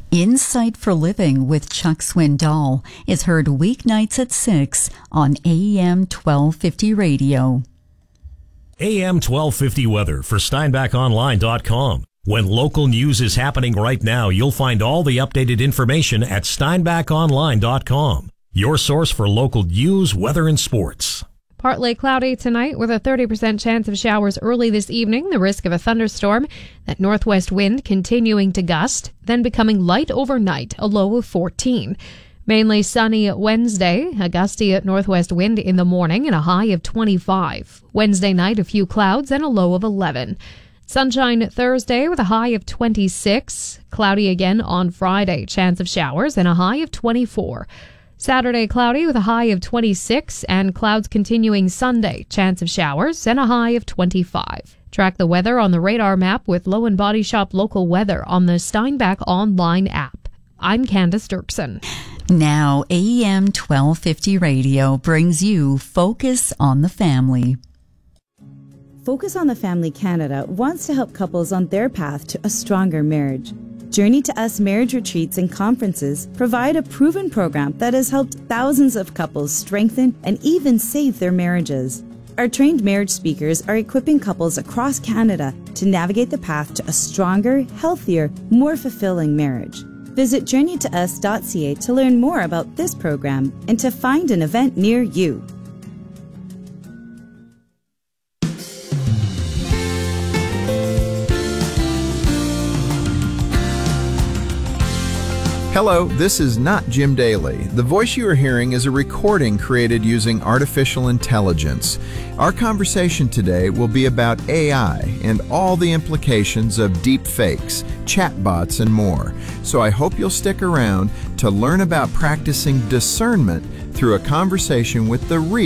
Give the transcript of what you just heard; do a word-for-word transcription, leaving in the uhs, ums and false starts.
Insight for Living with Chuck Swindoll is heard weeknights at six on A M twelve fifty radio. A M twelve fifty weather for Steinbach Online dot com. When local news is happening right now, you'll find all the updated information at Steinbach Online dot com. Your source for local news, weather, and sports. Partly cloudy tonight with a thirty percent chance of showers early this evening, the risk of a thunderstorm, that northwest wind continuing to gust, then becoming light overnight, a low of fourteen. Mainly sunny Wednesday, a gusty northwest wind in the morning and a high of twenty-five. Wednesday night, a few clouds and a low of eleven. Sunshine Thursday with a high of twenty-six. Cloudy again on Friday, chance of showers and a high of twenty-four. Saturday cloudy with a high of twenty-six and clouds continuing Sunday, chance of showers and a high of twenty-five. Track the weather on the radar map with Low and Body Shop local weather on the Steinbach Online app. I'm Candace Dirksen. Now A M twelve fifty radio brings you Focus on the Family. Focus on the Family Canada wants to help couples on their path to a stronger marriage. Journey to Us marriage retreats and conferences provide a proven program that has helped thousands of couples strengthen and even save their marriages. Our trained marriage speakers are equipping couples across Canada to navigate the path to a stronger, healthier, more fulfilling marriage. Visit journey to us dot c a to learn more about this program and to find an event near you. Hello, this is not Jim Daly. The voice you are hearing is a recording created using artificial intelligence. Our conversation today will be about A I and all the implications of deep fakes, chatbots, and more. So I hope you'll stick around to learn about practicing discernment through a conversation with the real